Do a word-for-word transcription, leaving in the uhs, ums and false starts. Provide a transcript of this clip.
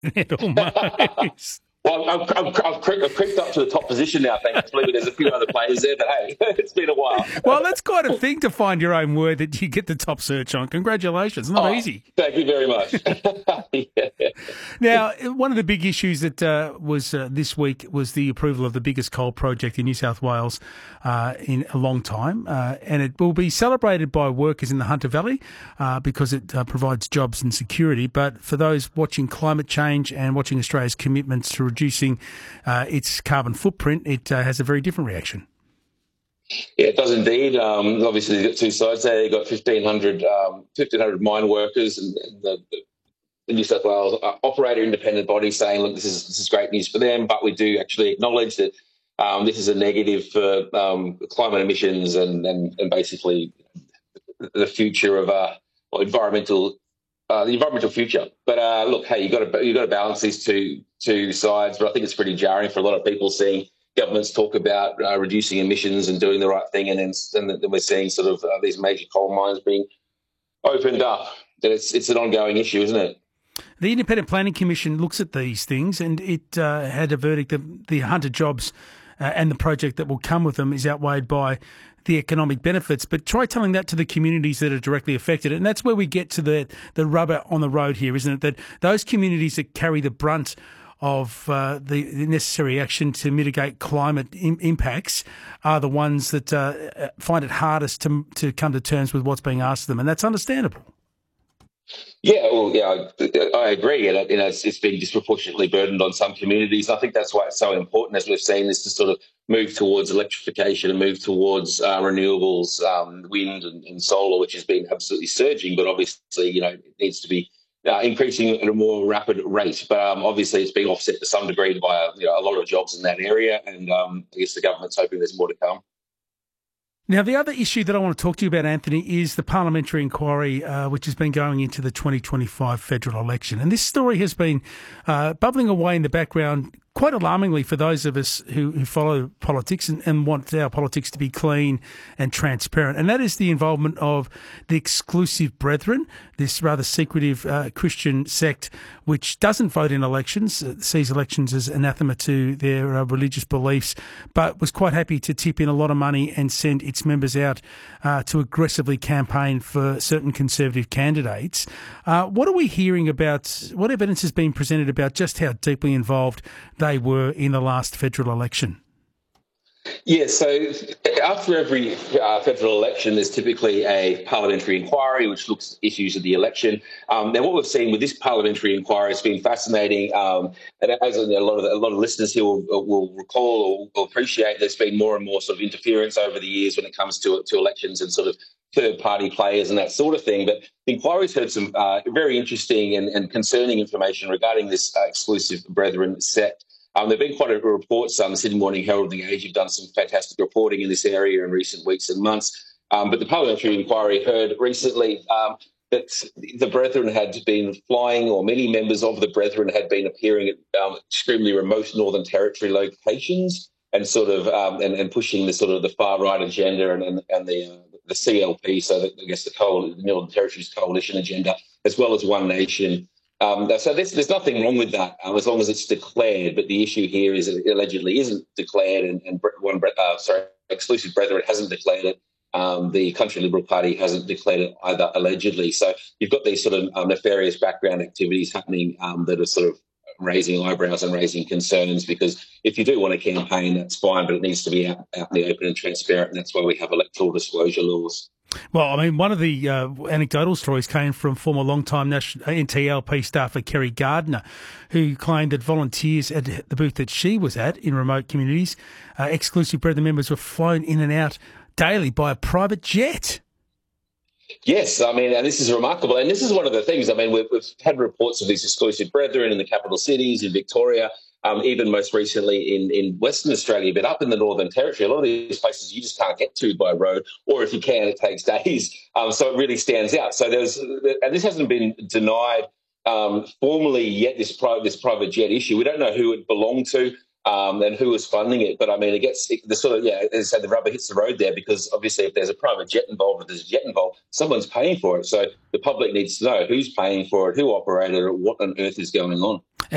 It almost. Well, I've, I've, I've, cre- I've crept up to the top position now, thankfully, but there's a few other players there, but hey, it's been a while. Well, that's quite a thing to find your own word that you get the top search on. Congratulations. Not Oh, easy. thank you very much. Yeah. Now, one of the big issues that uh, was uh, this week was the approval of the biggest coal project in New South Wales uh, in a long time. Uh, and it will be celebrated by workers in the Hunter Valley uh, because it uh, provides jobs and security. But for those watching climate change and watching Australia's commitments to reducing uh, its carbon footprint, it uh, has a very different reaction. Yeah, it does indeed. Um, obviously, you've got two sides there. You've got fifteen hundred, um, fifteen hundred mine workers and, and the, the New South Wales uh, operator independent body saying, look, this is this is great news for them, but we do actually acknowledge that um, this is a negative for um, climate emissions and, and, and basically the future of uh, well, environmental uh, the environmental future. But uh, look, hey, you got to you got to balance these two two sides. But I think it's pretty jarring for a lot of people seeing governments talk about uh, reducing emissions and doing the right thing, and then, and then we're seeing sort of uh, these major coal mines being opened up. That it's it's an ongoing issue, isn't it? The Independent Planning Commission looks at these things, and it uh, had a verdict that the Hunter jobs uh, and the project that will come with them is outweighed by the economic benefits. But try telling that to the communities that are directly affected. And that's where we get to the, the rubber on the road here, isn't it? That those communities that carry the brunt of uh, the necessary action to mitigate climate im- impacts are the ones that uh, find it hardest to to come to terms with what's being asked of them, and that's understandable. Yeah, well, yeah, I, I agree. And you know, it's, it's been disproportionately burdened on some communities. I think that's why it's so important, as we've seen, is to sort of move towards electrification and move towards uh, renewables, um, wind and, and solar, which has been absolutely surging. But obviously, you know, it needs to be uh, increasing at a more rapid rate. But um, obviously, it's being offset to some degree by you know, a lot of jobs in that area. And um, I guess the government's hoping there's more to come. Now, the other issue that I want to talk to you about, Anthony, is the parliamentary inquiry, uh, which has been going into the twenty twenty-five federal election. And this story has been uh, bubbling away in the background quite alarmingly for those of us who, who follow politics and, and want our politics to be clean and transparent. And that is the involvement of the Exclusive Brethren, this rather secretive uh, Christian sect which doesn't vote in elections, uh, sees elections as anathema to their uh, religious beliefs, but was quite happy to tip in a lot of money and send its members out uh, to aggressively campaign for certain Conservative candidates. Uh, what are we hearing about, what evidence has been presented about just how deeply involved they were in the last federal election? Yeah, so after every uh, federal election, there's typically a parliamentary inquiry which looks at issues of the election. Um, now, what we've seen with this parliamentary inquiry has been fascinating, um, and as a lot of a lot of listeners here will, will recall or, or appreciate, there's been more and more sort of interference over the years when it comes to to elections and sort of third-party players and that sort of thing. But the inquiry's heard some uh, very interesting and, and concerning information regarding this uh, Exclusive Brethren sect. Um, there have been quite a few reports. Um, the Sydney Morning Herald and the Age have done some fantastic reporting in this area in recent weeks and months. Um, but the parliamentary inquiry heard recently um, that the Brethren had been flying, or many members of the Brethren had been appearing at um, extremely remote Northern Territory locations and sort of um, and, and pushing the sort of the far right agenda and, and, and the uh, the C L P, so that, I guess the, Coal, the Northern Territories coalition agenda, as well as One Nation. Um, so there's, there's nothing wrong with that um, as long as it's declared. But the issue here is that it allegedly isn't declared, and, and one, uh, sorry, Exclusive Brethren hasn't declared it. Um, the Country Liberal Party hasn't declared it either, allegedly. So you've got these sort of um, nefarious background activities happening um, that are sort of raising eyebrows and raising concerns, because if you do want a campaign, that's fine, but it needs to be out, out in the open and transparent, and that's why we have electoral disclosure laws. Well, I mean, one of the uh, anecdotal stories came from former long-time National N T L P staffer Kerry Gardner, who claimed that volunteers at the booth that she was at in remote communities, uh, Exclusive Brethren members were flown in and out daily by a private jet. Yes, I mean, and this is remarkable. And this is one of the things, I mean, we've, we've had reports of these Exclusive Brethren in the capital cities, in Victoria, um, even most recently in, in Western Australia, but up in the Northern Territory, a lot of these places you just can't get to by road, or if you can, it takes days. Um, so it really stands out. So there's, and this hasn't been denied um, formally yet, this, pri- this private jet issue. We don't know who it belonged to. Um, and who was funding it. But I mean, it gets it, the sort of, yeah, as I said, the rubber hits the road there, because obviously if there's a private jet involved, if there's a jet involved, someone's paying for it. So the public needs to know who's paying for it, who operated it, what on earth is going on.